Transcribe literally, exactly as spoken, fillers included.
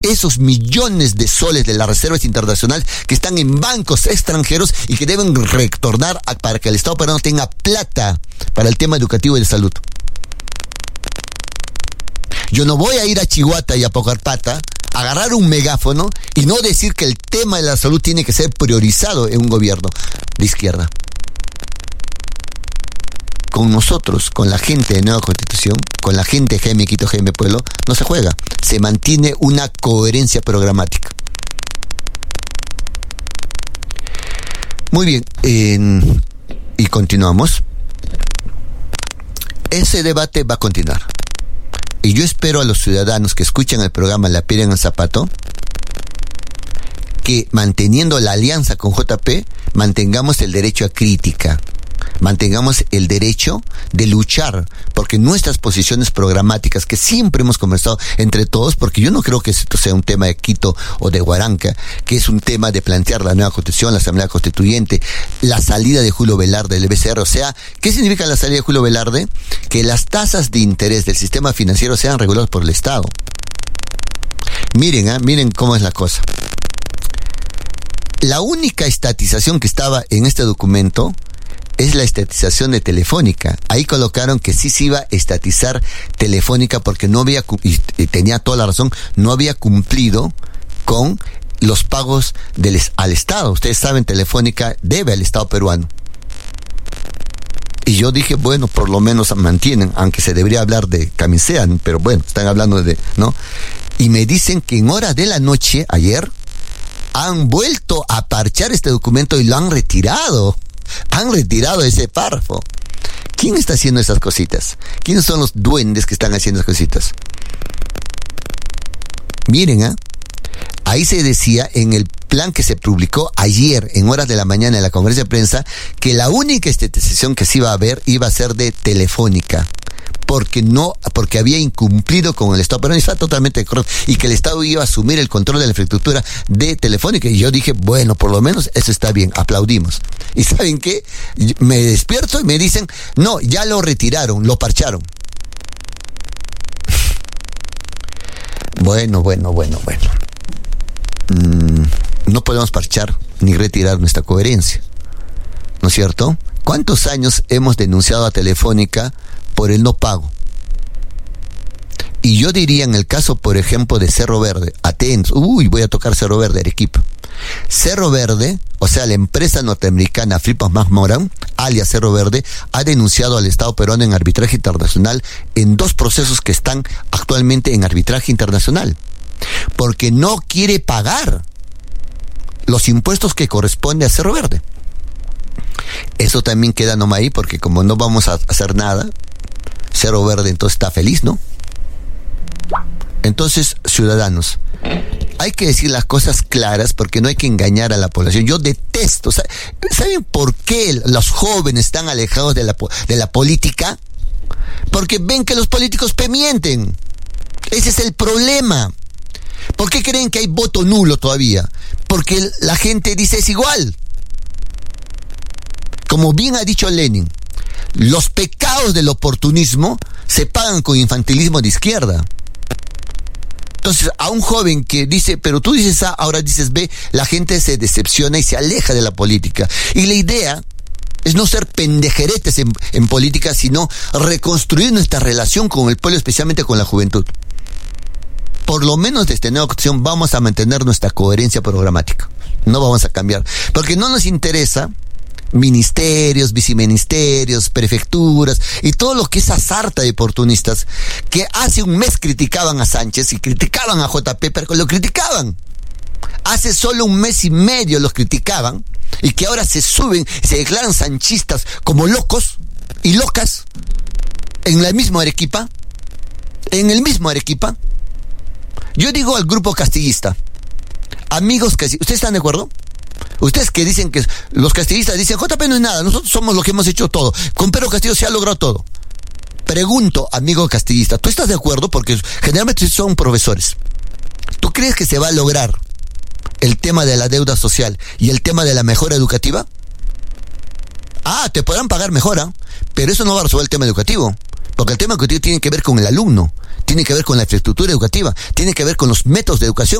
esos millones de soles de las reservas internacionales que están en bancos extranjeros y que deben retornar a, para que el Estado peruano tenga plata para el tema educativo y de salud. Yo no voy a ir a Chihuahua y a Pocarpata, agarrar un megáfono y no decir que el tema de la salud tiene que ser priorizado en un gobierno de izquierda. Con nosotros, con la gente de Nueva Constitución, con la gente de G M Quito, G M Pueblo, no se juega. Se mantiene una coherencia programática. Muy bien, eh, y continuamos. Ese debate va a continuar. Y yo espero a los ciudadanos que escuchan el programa La Piedra en el Zapato, que manteniendo la alianza con J P, mantengamos el derecho a crítica, mantengamos el derecho de luchar, porque nuestras posiciones programáticas, que siempre hemos conversado entre todos, porque yo no creo que esto sea un tema de Quito o de Huaranca, que es un tema de plantear la nueva constitución, la asamblea constituyente, la salida de Julio Velarde del B C R. O sea, ¿qué significa la salida de Julio Velarde? Que las tasas de interés del sistema financiero sean reguladas por el Estado. Miren, ¿eh? miren cómo es la cosa. La única estatización que estaba en este documento es la estatización de Telefónica. Ahí colocaron que sí se iba a estatizar Telefónica porque no había, y tenía toda la razón, no había cumplido con los pagos del, al Estado. Ustedes saben, Telefónica debe al Estado peruano. Y yo dije, bueno, por lo menos mantienen, aunque se debería hablar de Camisean, pero bueno, están hablando de, ¿no? Y me dicen que en horas de la noche, ayer, han vuelto a parchar este documento y lo han retirado. Han retirado ese párrafo. ¿Quién está haciendo esas cositas? ¿Quiénes son los duendes que están haciendo esas cositas? Miren, ¿eh? Ahí se decía en el plan que se publicó ayer en horas de la mañana en la conferencia de prensa que la única estatización que se iba a ver iba a ser de Telefónica, porque no, porque había incumplido con el Estado, pero está totalmente correcto, y que el Estado iba a asumir el control de la infraestructura de Telefónica. Y yo dije, bueno, por lo menos eso está bien, aplaudimos. ¿Y saben qué? Me despierto y me dicen, no, ya lo retiraron, lo parcharon. Bueno, bueno, bueno, bueno. Mm, no podemos parchar ni retirar nuestra coherencia, ¿no es cierto? ¿Cuántos años hemos denunciado a Telefónica por el no pago? Y yo diría en el caso, por ejemplo, de Cerro Verde, atentos, uy, voy a tocar Cerro Verde, Arequipa. Cerro Verde, o sea, la empresa norteamericana Friedman McMoran, alias Cerro Verde, ha denunciado al Estado peruano en arbitraje internacional en dos procesos que están actualmente en arbitraje internacional, porque no quiere pagar los impuestos que corresponde a Cerro Verde. Eso también queda nomás ahí, porque como no vamos a hacer nada, Cerro Verde entonces está feliz, ¿no? Entonces, ciudadanos, hay que decir las cosas claras porque no hay que engañar a la población. Yo detesto, ¿saben por qué los jóvenes están alejados de la, de la política? Porque ven que los políticos mienten. Ese es el problema. ¿Por qué creen que hay voto nulo todavía? Porque la gente dice es igual. Como bien ha dicho Lenin, los pecados del oportunismo se pagan con infantilismo de izquierda. Entonces, a un joven que dice, pero tú dices A, ahora dices B, la gente se decepciona y se aleja de la política. Y la idea es no ser pendejeretes en, en política, sino reconstruir nuestra relación con el pueblo, especialmente con la juventud. Por lo menos desde Nueva Constitución vamos a mantener nuestra coherencia programática. No vamos a cambiar. Porque no nos interesa ministerios, viceministerios, prefecturas y todo lo que es esa sarta de oportunistas que hace un mes criticaban a Sánchez y criticaban a J P, pero lo criticaban. Hace solo un mes y medio los criticaban y que ahora se suben y se declaran sanchistas como locos y locas en la misma Arequipa, en el mismo Arequipa. Yo digo al grupo castillista, amigos castillistas, ¿ustedes están de acuerdo? Ustedes que dicen que los castillistas dicen J P no es nada, nosotros somos los que hemos hecho todo, con Pedro Castillo se ha logrado todo. Pregunto, amigo castillista, ¿tú estás de acuerdo? Porque generalmente son profesores. ¿Tú crees que se va a lograr el tema de la deuda social y el tema de la mejora educativa? Ah, te podrán pagar mejora, pero eso no va a resolver el tema educativo. Porque el tema educativo tiene que ver con el alumno, tiene que ver con la infraestructura educativa, tiene que ver con los métodos de educación.